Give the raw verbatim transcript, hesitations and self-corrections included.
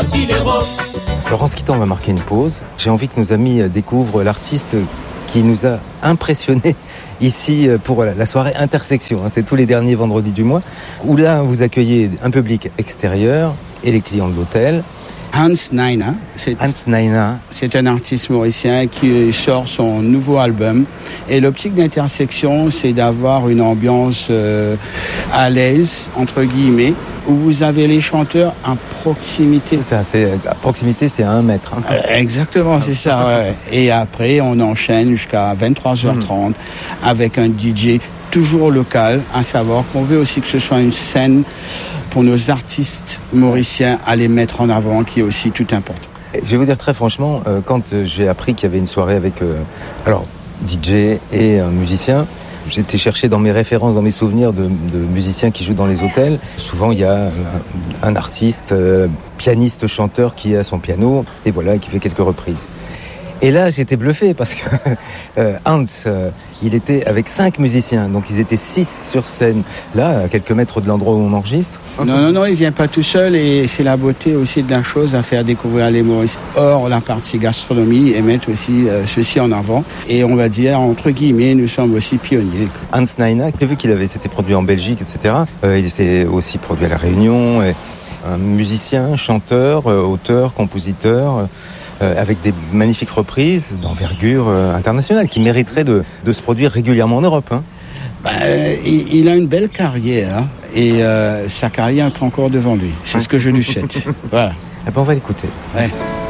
Alors en ce qui on va marquer une pause. J'ai envie que nos amis découvrent l'artiste qui nous a impressionnés ici pour la soirée Intersection. C'est tous les derniers vendredis du mois, où là vous accueillez un public extérieur et les clients de l'hôtel. Hans Naina, c'est, Hans Naina. c'est un artiste mauricien qui sort son nouveau album. Et l'optique d'Intersection, c'est d'avoir une ambiance euh, à l'aise, entre guillemets, où vous avez les chanteurs à proximité. C'est ça, c'est, à proximité, c'est à un mètre. Hein. Euh, exactement, c'est ça. Ouais. Et après, on enchaîne jusqu'à vingt-trois heures trente mmh. avec un D J toujours local, à savoir qu'on veut aussi que ce soit une scène pour nos artistes mauriciens à les mettre en avant, qui est aussi tout important. Je vais vous dire très franchement, euh, quand j'ai appris qu'il y avait une soirée avec euh, alors D J et un musicien, j'étais chercher dans mes références, dans mes souvenirs de, de musiciens qui jouent dans les hôtels. Souvent, il y a un, un artiste, euh, pianiste, chanteur qui est à son piano et voilà, qui fait quelques reprises. Et là, j'étais bluffé parce que euh, Hans, euh, il était avec cinq musiciens, donc ils étaient six sur scène, là, à quelques mètres de l'endroit où on enregistre. Non, non, non, il vient pas tout seul et c'est la beauté aussi de la chose à faire découvrir les Mauriciens. Or, la partie gastronomie, et mettre aussi euh, ceci en avant. Et on va dire, entre guillemets, nous sommes aussi pionniers. Hans Naina, j'ai vu qu'il avait s'était produit en Belgique, et cetera. Euh, il s'est aussi produit à La Réunion. Et un musicien, chanteur, euh, auteur, compositeur... Euh, Euh, avec des magnifiques reprises d'envergure euh, internationale qui mériteraient de, de se produire régulièrement en Europe. Hein. Ben, il, il a une belle carrière et euh, sa carrière est encore devant lui. C'est ce que je lui souhaite. Voilà. Eh ben, on va l'écouter. Ouais.